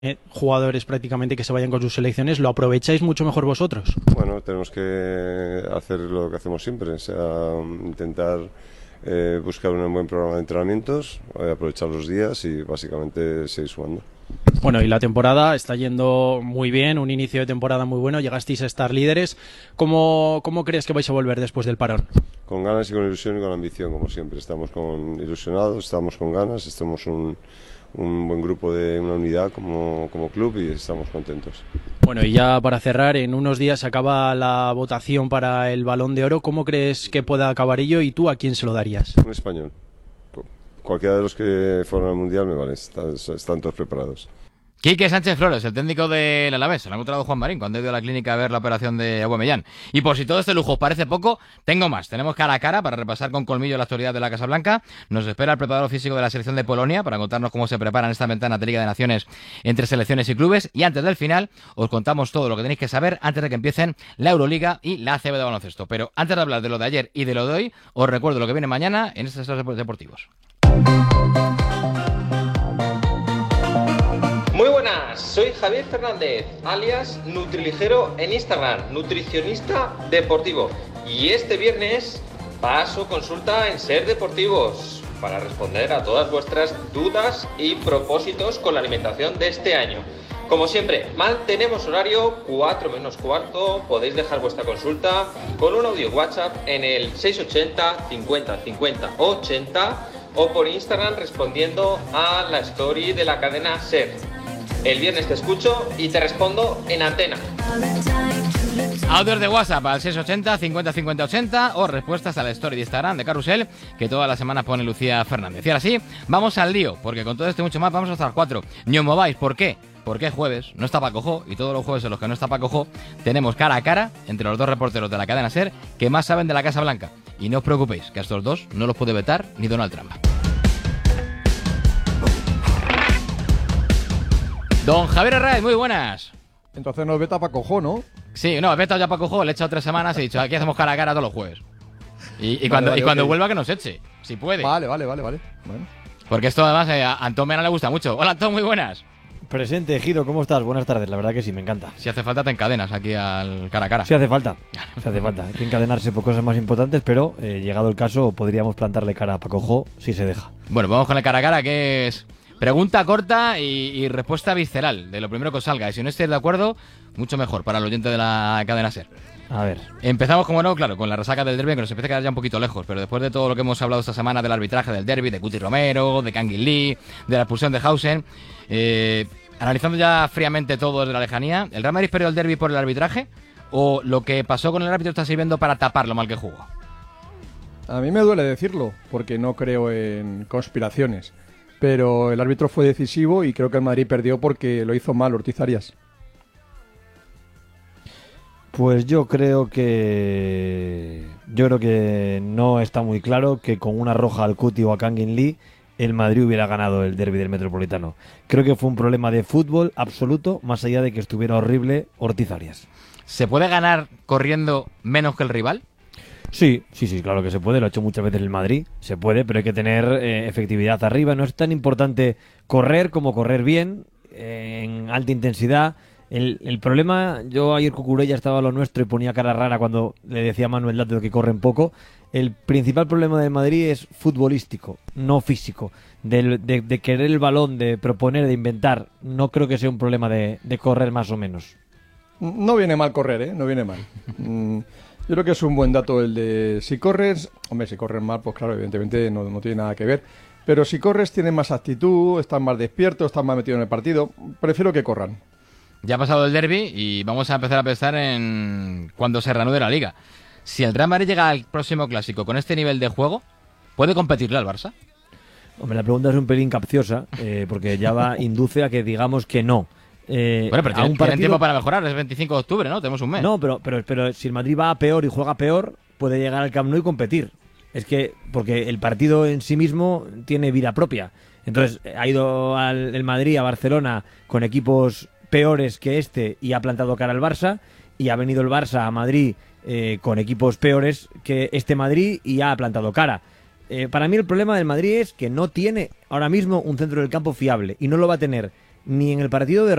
jugadores prácticamente que se vayan con sus selecciones, ¿lo aprovecháis mucho mejor vosotros? Bueno, tenemos que hacer lo que hacemos siempre, o sea, intentar buscar un buen programa de entrenamientos, aprovechar los días y básicamente seguir sumando. Bueno, y la temporada está yendo muy bien, un inicio de temporada muy bueno, llegasteis a estar líderes. ¿Cómo crees que vais a volver después del parón? Con ganas y con ilusión y con ambición, como siempre. Estamos ilusionados, estamos con ganas, estamos un buen grupo de una unidad como club y estamos contentos. Bueno, y ya para cerrar, en unos días acaba la votación para el Balón de Oro. ¿Cómo crees que pueda acabar ello y tú a quién se lo darías? Un español. Cualquiera de los que fueron al Mundial me vale, están todos preparados. Quique Sánchez Flores, el técnico del Alavés. Se lo ha encontrado Juan Marín cuando ha ido a la clínica a ver la operación de Aubameyang. Y por si todo este lujo os parece poco, tengo más. Tenemos cara a cara para repasar con colmillo la actualidad de la Casa Blanca. Nos espera el preparador físico de la selección de Polonia para contarnos cómo se preparan esta ventana de Liga de Naciones entre selecciones y clubes. Y antes del final, os contamos todo lo que tenéis que saber antes de que empiecen la Euroliga y la ACB de baloncesto. Pero antes de hablar de lo de ayer y de lo de hoy, os recuerdo lo que viene mañana en estos deportivos. Muy buenas, soy Javier Fernández, alias Nutriligero en Instagram, nutricionista deportivo. Y este viernes paso consulta en Ser Deportivos para responder a todas vuestras dudas y propósitos con la alimentación de este año. Como siempre, mantenemos horario 4 menos cuarto, podéis dejar vuestra consulta con un audio WhatsApp en el 680 50 50 80 o por Instagram respondiendo a la story de la cadena Ser. El viernes te escucho y te respondo en antena. Audios de WhatsApp al 680 50 50 80 o respuestas a la story de Instagram de Carrusel que toda la semana pone Lucía Fernández. Y ahora sí, vamos al lío, porque con todo esto y mucho más vamos hasta las 4. Ni os mováis, ¿por qué? Porque es jueves, no está Paco Jo, y todos los jueves en los que no está Paco Jo tenemos cara a cara entre los dos reporteros de la cadena SER que más saben de la Casa Blanca. Y no os preocupéis, que a estos dos no los puede vetar ni Donald Trump. Don Javier Herráez, muy buenas. Entonces nos veta Paco Jo, ¿no? Sí, no, he vetado ya Paco Jo, le he echado 3 semanas y he dicho, aquí hacemos cara a cara todos los jueves. Y cuando okay. vuelva que nos eche, si puede. Vale. Bueno. Porque esto además a Antón Mena le gusta mucho. Hola Antón, muy buenas. Presente, Giro, ¿cómo estás? Buenas tardes, la verdad que sí, me encanta. Si hace falta te encadenas aquí al cara a cara. Sí hace falta, hay que encadenarse por cosas más importantes, pero llegado el caso podríamos plantarle cara a Paco Jo si se deja. Bueno, vamos con el cara a cara, que es pregunta corta y respuesta visceral, de lo primero que os salga. Y si no estáis de acuerdo, mucho mejor para el oyente de la cadena SER. A ver. Empezamos, como no, claro, con la resaca del derbi, que nos empieza a quedar ya un poquito lejos, pero después de todo lo que hemos hablado esta semana del arbitraje del derbi, de Guti Romero, de Kangin Lee, de la expulsión de Hausen, analizando ya fríamente todo desde la lejanía, ¿el Real Madrid perdió el derbi por el arbitraje o lo que pasó con el árbitro está sirviendo para tapar lo mal que jugó? A mí me duele decirlo, porque no creo en conspiraciones, pero el árbitro fue decisivo y creo que el Madrid perdió porque lo hizo mal Ortiz Arias. Pues yo creo que no está muy claro que con una roja al Cuti o a Kangin Lee el Madrid hubiera ganado el derbi del Metropolitano. Creo que fue un problema de fútbol absoluto, más allá de que estuviera horrible Ortiz Arias. ¿Se puede ganar corriendo menos que el rival? Sí, claro que se puede, lo ha hecho muchas veces el Madrid, se puede, pero hay que tener efectividad arriba. No es tan importante correr como correr bien, en alta intensidad. El problema, yo ayer Cucurella estaba a lo nuestro y ponía cara rara cuando le decía a Manuel Lato que corren poco. El principal problema del Madrid es futbolístico, no físico. De querer el balón, de proponer, de inventar. No creo que sea un problema de correr más o menos. No viene mal correr, no viene mal. Yo creo que es un buen dato el de si corres, hombre, si corres mal, pues claro, evidentemente no tiene nada que ver. Pero si corres tienes más actitud, estás más despierto, estás más metido en el partido. Prefiero que corran. Ya ha pasado el derbi y vamos a empezar a pensar en cuando se reanude la Liga. Si el Real Madrid llega al próximo clásico con este nivel de juego, ¿puede competirle al Barça? Hombre, la pregunta es un pelín capciosa, porque ya induce a que digamos que no. Bueno, pero tienen tiempo para mejorar, es 25 de octubre, ¿no? Tenemos un mes. No, pero si el Madrid va a peor y juega peor, puede llegar al Camp Nou y competir. Es que, porque el partido en sí mismo tiene vida propia. Entonces, ha ido el Madrid a Barcelona con equipos peores que este y ha plantado cara al Barça, y ha venido el Barça a Madrid con equipos peores que este Madrid y ha plantado cara. Para mí el problema del Madrid es que no tiene ahora mismo un centro del campo fiable y no lo va a tener ni en el partido de